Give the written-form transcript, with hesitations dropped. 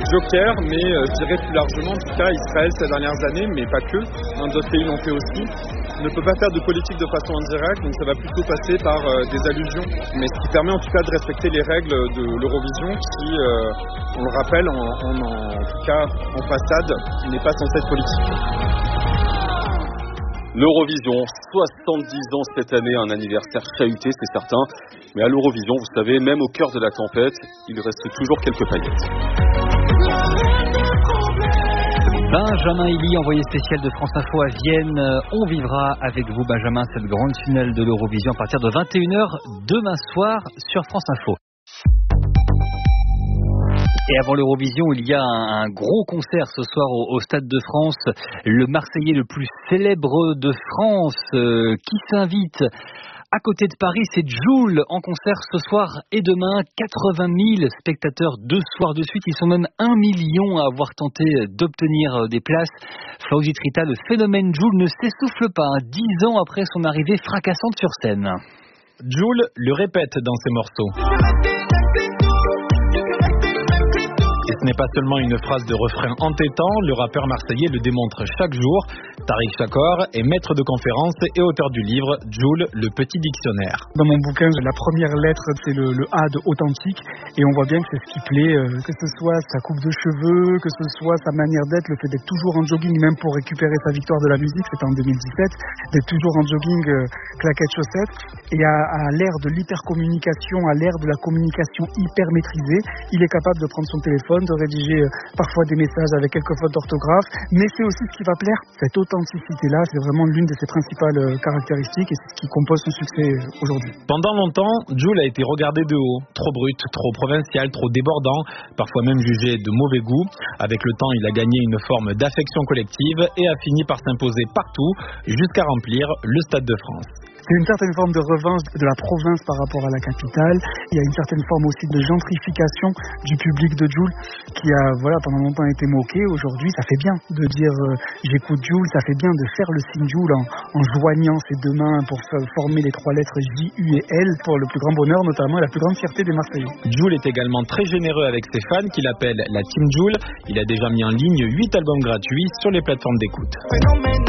joker, mais je dirais plus largement, en tout cas, Israël ces dernières années, mais pas que, d'autres pays l'ont fait aussi, ne peut pas faire de politique de façon indirecte, donc ça va plutôt passer par des allusions, mais ce qui permet en tout cas de respecter les règles de l'Eurovision qui, on le rappelle, en tout cas en façade, n'est pas censée être politique. L'Eurovision, 70 ans cette année, un anniversaire chahuté, c'est certain. Mais à l'Eurovision, vous savez, même au cœur de la tempête, il reste toujours quelques paillettes. Benjamin Elie, envoyé spécial de France Info à Vienne. On vivra avec vous, Benjamin, cette grande finale de l'Eurovision à partir de 21h demain soir sur France Info. Et avant l'Eurovision, il y a un gros concert ce soir au Stade de France. Le Marseillais le plus célèbre de France qui s'invite à côté de Paris, c'est Jul en concert ce soir et demain. 80 000 spectateurs 2 soirs de suite. Ils sont même 1 million à avoir tenté d'obtenir des places. Fawzi Trita, le phénomène Jul ne s'essouffle pas, 10 ans après son arrivée fracassante sur scène. Jul le répète dans ses morceaux. Et ce n'est pas seulement une phrase de refrain entêtant, le rappeur marseillais le démontre chaque jour. Tariq Shakor est maître de conférence et auteur du livre Jul, le petit dictionnaire. Dans mon bouquin, la première lettre, c'est le A de authentique, et on voit bien que c'est ce qui plaît, que ce soit sa coupe de cheveux, que ce soit sa manière d'être, le fait d'être toujours en jogging, même pour récupérer sa victoire de la musique, c'était en 2017, d'être toujours en jogging, claquettes, chaussettes, et à l'ère de l'hypercommunication, à l'ère de la communication hyper maîtrisée, il est capable de prendre son téléphone, de rédiger parfois des messages avec quelques fautes d'orthographe, mais c'est aussi ce qui va plaire. Cette authenticité-là, c'est vraiment l'une de ses principales caractéristiques et c'est ce qui compose son succès aujourd'hui. Pendant longtemps, Jul a été regardé de haut, trop brut, trop provincial, trop débordant, parfois même jugé de mauvais goût. Avec le temps, il a gagné une forme d'affection collective et a fini par s'imposer partout jusqu'à remplir le Stade de France. C'est une certaine forme de revanche de la province par rapport à la capitale. Il y a une certaine forme aussi de gentrification du public de Jul qui a pendant longtemps été moqué. Aujourd'hui, ça fait bien de dire j'écoute Jul, ça fait bien de faire le signe Jul en joignant ses deux mains pour former les 3 lettres J, U et L pour le plus grand bonheur notamment et la plus grande fierté des Marseillais. Jul est également très généreux avec ses fans qu'il appelle la Team Jul. Il a déjà mis en ligne 8 albums gratuits sur les plateformes d'écoute.